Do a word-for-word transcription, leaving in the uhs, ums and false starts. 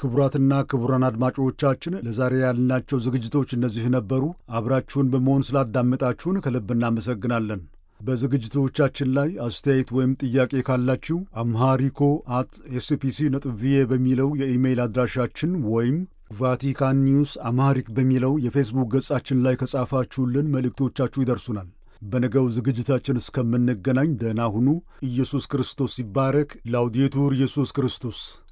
ክቡራትና ክቡራን አድማጮቻችን ለዛሬ ያልናቸው ዝግጅቶች እነዚህ ነበሩ። አብራችሁን በመሆን ስላዳመጣችሁን ከልብ እናመሰግናለን። በዝግጅቶቻችን ላይ አስተያየት ወይም ጥያቄ ካላችሁ አምሃሪኮ አት ኤስፒሲ ነጥብ ቪኦኤ በሚለው የኢሜይል አድራሻችን ወይም ቫቲካን ኒውስ አምሃሪክ በሚለው የፌስቡክ ገጻችን ላይ ከጻፋችሁልን መልእክቶቻችሁ ይደርሱናል። በነገው ዝግጅታችን እስከምንገናኝ ደህና ሁኑ። ኢየሱስ ክርስቶስ ይባረክ። ላውዴቱር ኢየሱስ ክርስቶስ